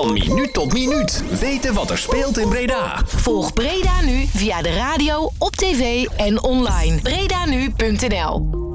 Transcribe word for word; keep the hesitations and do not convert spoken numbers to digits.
Van minuut tot minuut. Weten wat er speelt in Breda. Volg Breda Nu via de radio, op tv en online. Bredanu punt n l